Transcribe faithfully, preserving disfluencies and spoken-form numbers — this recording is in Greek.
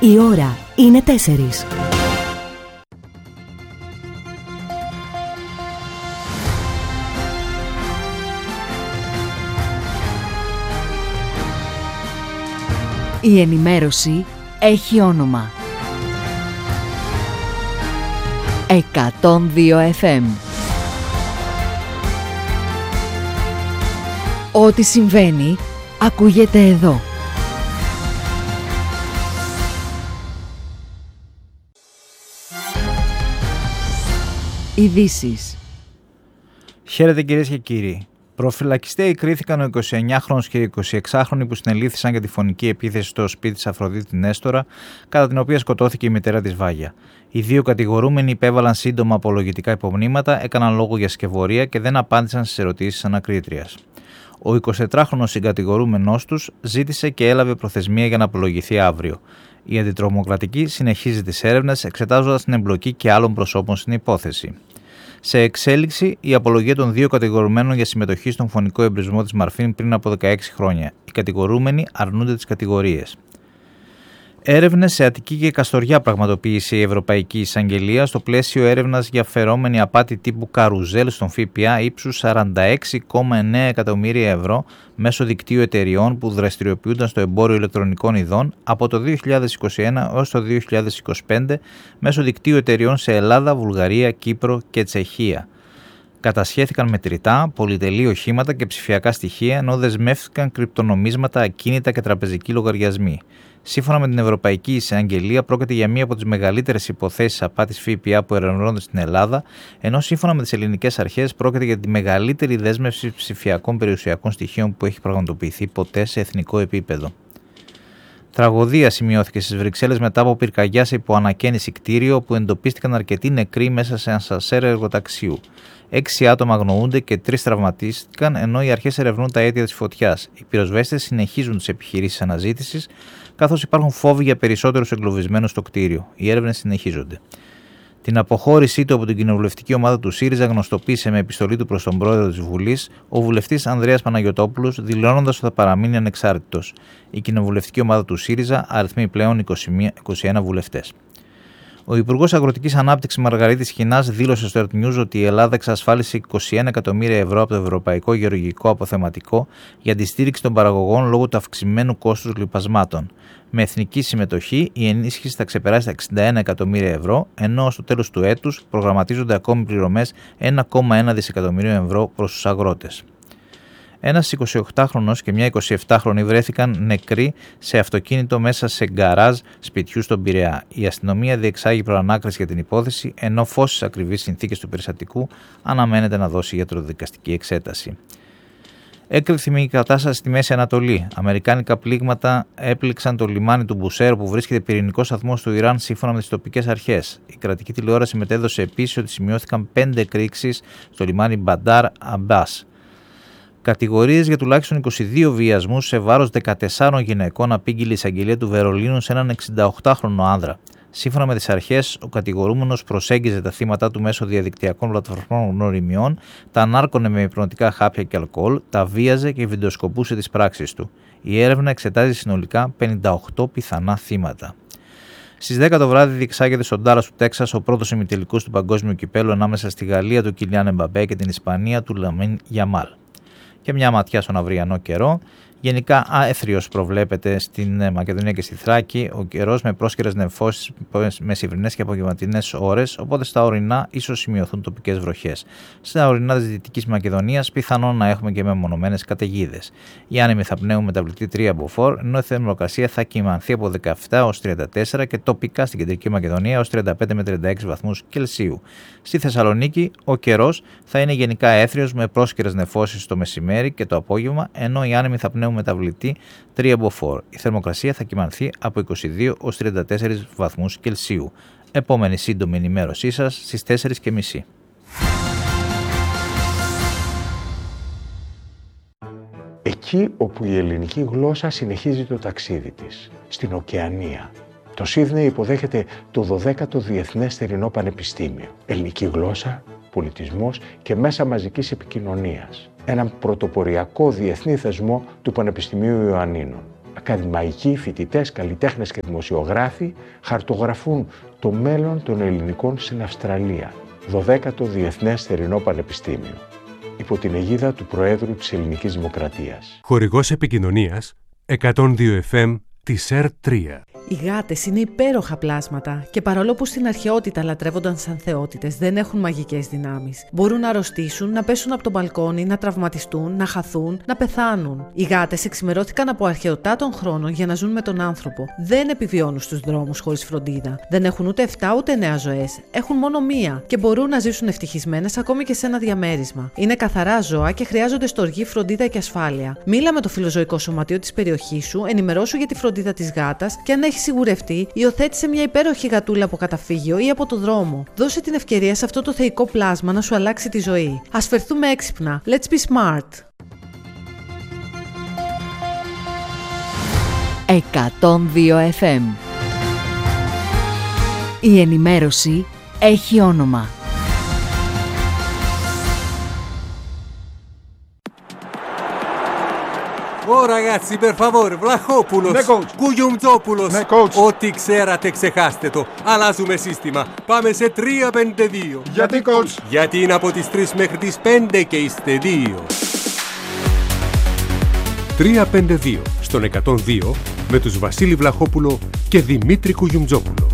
Η ώρα είναι τέσσερις. Η ενημέρωση έχει όνομα. εκατόν δύο εφ εμ. Ό,τι συμβαίνει, ακούγεται εδώ. Ειδήσεις. Χαίρετε κυρίες και κύριοι. Προφυλακιστέοι κρίθηκαν ο εικοσιεννιάχρονος και εικοσιεξάχρονοι που συνελήφθησαν για τη φωνική επίθεση στο σπίτι της Αφροδίτη Νέστορα, κατά την οποία σκοτώθηκε η μητέρα της Βάγια. Οι δύο κατηγορούμενοι υπέβαλαν σύντομα απολογητικά υπομνήματα, έκαναν λόγο για σκευωρία και δεν απάντησαν στις ερωτήσεις ανακρίτριας. Ο εικοσιτετράχρονος συγκατηγορούμενός τους ζήτησε και έλαβε προθεσμία για να απολογηθεί αύριο. Η αντιτρομοκρατική συνεχίζει τις έρευνες, εξετάζοντας την εμπλοκή και άλλων προσώπων στην υπόθεση. Σε εξέλιξη, η απολογία των δύο κατηγορουμένων για συμμετοχή στον φωνικό εμπρισμό της Μαρφίν πριν από δεκαέξι χρόνια. Οι κατηγορούμενοι αρνούνται τις κατηγορίες. Έρευνες σε Αττική και Καστοριά πραγματοποίησε η Ευρωπαϊκή Εισαγγελία στο πλαίσιο έρευνας για φερόμενη απάτη τύπου καρουζέλ στον ΦΠΑ ύψους σαράντα έξι κόμμα εννέα εκατομμύρια ευρώ μέσω δικτύου εταιριών που δραστηριοποιούνταν στο εμπόριο ηλεκτρονικών ειδών από το δύο χιλιάδες είκοσι ένα έως το δύο χιλιάδες είκοσι πέντε μέσω δικτύου εταιριών σε Ελλάδα, Βουλγαρία, Κύπρο και Τσεχία. Κατασχέθηκαν μετρητά, πολυτελή οχήματα και ψηφιακά στοιχεία, ενώ δεσμεύτηκαν κρυπτονομίσματα, ακίνητα και τραπεζικοί λογαριασμοί. Σύμφωνα με την Ευρωπαϊκή Εισαγγελία, πρόκειται για μία από τις μεγαλύτερες υποθέσεις απάτης ΦΠΑ που ερευνώνται στην Ελλάδα, ενώ σύμφωνα με τις ελληνικές αρχές πρόκειται για τη μεγαλύτερη δέσμευση ψηφιακών περιουσιακών στοιχείων που έχει πραγματοποιηθεί ποτέ σε εθνικό επίπεδο. Τραγωδία σημειώθηκε στις Βρυξέλλες μετά από πυρκαγιά σε υποανακαίνιση κτίριο, όπου εντοπίστηκαν αρκετοί νεκροί μέσα σε ασανσέρ εργοταξίου. Έξι άτομα αγνοούνται και τρεις τραυματίστηκαν, ενώ οι αρχές ερευνούν τα αίτια της φωτιάς. Οι πυροσβέστες συνεχίζουν τις επιχειρήσεις αναζήτησης, καθώς υπάρχουν φόβοι για περισσότερους εγκλωβισμένους στο κτίριο. Οι έρευνες συνεχίζονται. Την αποχώρησή του από την κοινοβουλευτική ομάδα του ΣΥΡΙΖΑ γνωστοποίησε με επιστολή του προς τον πρόεδρο της Βουλής ο βουλευτής Ανδρέας Παναγιωτόπουλος, δηλώνοντας ότι θα παραμείνει ανεξάρτητος. Η κοινοβουλευτική ομάδα του ΣΥΡΙΖΑ αριθμεί πλέον είκοσι ένα βουλευτές. Ο Υπουργός Αγροτικής Ανάπτυξης Μαργαρίτης Χινάς δήλωσε στο Earth News ότι η Ελλάδα εξασφάλισε είκοσι ένα εκατομμύρια ευρώ από το Ευρωπαϊκό Γεωργικό Αποθεματικό για τη στήριξη των παραγωγών λόγω του αυξημένου κόστους λιπασμάτων. Με εθνική συμμετοχή, η ενίσχυση θα ξεπεράσει τα εξήντα ένα εκατομμύρια ευρώ, ενώ στο τέλος του έτους προγραμματίζονται ακόμη πληρωμές ένα κόμμα ένα δισεκατομμύριο ευρώ προς τους αγρότες. Ένας εικοσιοκτάχρονος και μια εικοσιεπτάχρονη βρέθηκαν νεκροί σε αυτοκίνητο μέσα σε γκαράζ σπιτιού στον Πειραιά. Η αστυνομία διεξάγει προανάκριση για την υπόθεση, ενώ φως στις ακριβείς συνθήκες του περιστατικού αναμένεται να δώσει ιατροδικαστική εξέταση. Έκρηθμη η κατάσταση στη Μέση Ανατολή. Αμερικάνικα πλήγματα έπληξαν το λιμάνι του Μπουσέρ, που βρίσκεται πυρηνικός σταθμός του Ιράν, σύμφωνα με τις τοπικές αρχές. Η κρατική τηλεόραση μετέδωσε επίσης ότι σημειώθηκαν πέντε εκρήξεις στο λιμάνι Μπαντάρ Αμπάς. Κατηγορίες για τουλάχιστον είκοσι δύο βιασμούς σε βάρος δεκατεσσάρων γυναικών απήγγειλε η εισαγγελία του Βερολίνου σε έναν εξηνταοκτάχρονο άνδρα. Σύμφωνα με τις αρχές, ο κατηγορούμενος προσέγγιζε τα θύματα του μέσω διαδικτυακών πλατφορμών γνωριμιών, τα ανάρκωνε με υπνοτικά χάπια και αλκοόλ, τα βίαζε και βιντεοσκοπούσε τις πράξεις του. Η έρευνα εξετάζει συνολικά πενήντα οκτώ πιθανά θύματα. Στις δέκα το βράδυ διεξάγεται στον Ντάλλας του Τέξας ο πρώτος ημιτελικός του παγκόσμιου κυπέλου ανάμεσα στη Γαλλία του Κιλιάν Εμπαπέ και την Ισπανία του Λαμίν Γιαμάλ. Και μια ματιά στον αυριανό καιρό. Γενικά άεθριος προβλέπεται στην Μακεδονία και στη Θράκη, ο καιρός με πρόσκαιρες νεφώσεις μεσημβρινές και απογευματινές ώρες, οπότε στα ορεινά ίσως σημειωθούν τοπικές βροχές. Στα ορεινά της Δυτικής Μακεδονίας πιθανόν να έχουμε και μεμονωμένες καταιγίδες. Οι άνεμοι θα πνέουν μεταβλητή τρία μποφόρ, ενώ η θερμοκρασία θα κυμανθεί από δεκαεπτά έως τριάντα τέσσερα και τοπικά στην Κεντρική Μακεδονία έως τριάντα πέντε με τριάντα έξι βαθμούς Κελσίου. Στη Θεσσαλονίκη ο καιρός θα είναι γενικά έθριος με πρόσκαιρες νεφώσεις το μεσημέρι και το απόγευμα, ενώ οι άνεμοι θα πνέουν μεταβλητή τρία μποφόρ. Η θερμοκρασία θα κυμανθεί από είκοσι δύο έως τριάντα τέσσερα βαθμούς Κελσίου. Επόμενη σύντομη ενημέρωσή σας στις τέσσερις και μισή. Εκεί όπου η ελληνική γλώσσα συνεχίζει το ταξίδι της, στην Οκεανία. Το Σίδνεϊ υποδέχεται το δωδέκατο Διεθνές Θερινό Πανεπιστήμιο. Ελληνική γλώσσα, πολιτισμός και μέσα μαζικής επικοινωνίας. Έναν πρωτοποριακό διεθνή θεσμό του Πανεπιστημίου Ιωαννίνων. Ακαδημαϊκοί, φοιτητές, καλλιτέχνες και δημοσιογράφοι χαρτογραφούν το μέλλον των ελληνικών στην Αυστραλία, δωδέκατο Διεθνές Θερινό Πανεπιστήμιο, υπό την αιγίδα του Προέδρου της Ελληνικής Δημοκρατίας. Χορηγός επικοινωνίας εκατόν δύο εφ εμ της ΕΡ τρία. Οι γάτες είναι υπέροχα πλάσματα και παρόλο που στην αρχαιότητα λατρεύονταν σαν θεότητες, δεν έχουν μαγικές δυνάμεις. Μπορούν να αρρωστήσουν, να πέσουν από το μπαλκόνι, να τραυματιστούν, να χαθούν, να πεθάνουν. Οι γάτες εξημερώθηκαν από αρχαιοτά των χρόνων για να ζουν με τον άνθρωπο. Δεν επιβιώνουν στους δρόμους χωρίς φροντίδα. Δεν έχουν ούτε εφτά ούτε εννέα ζωές. Έχουν μόνο μία και μπορούν να ζήσουν ευτυχισμένες ακόμη και σε ένα διαμέρισμα. Είναι καθαρά ζώα και χρειάζονται στοργή, φροντίδα και ασφάλεια. Μίλα με το φιλοζωικό σωματείο της περιοχής σου, ενημερώσου για τη φροντίδα της γάτας και αν έχει σιγουρευτεί, υιοθέτησε μια υπέροχη γατούλα από καταφύγιο ή από το δρόμο. Δώσε την ευκαιρία σε αυτό το θεϊκό πλάσμα να σου αλλάξει τη ζωή. Ας φερθούμε έξυπνα. Let's be smart. εκατόν δύο εφ εμ. Η ενημέρωση έχει όνομα. Ω ragazzi, per favore, Βλαχόπουλος, ναι, coach. Κουγιουμτζόπουλος, ναι, coach. ό,τι ξέρατε ξεχάστε το. Αλλάζουμε σύστημα. Πάμε σε τρία πέντε δύο. Γιατί, coach? Γιατί είναι από τις τρεις μέχρι τις πέντε και είστε δύο. τρία πέντε δύο στον εκατόν δύο με τους Βασίλη Βλαχόπουλο και Δημήτρη Κουγιουμτζόπουλο.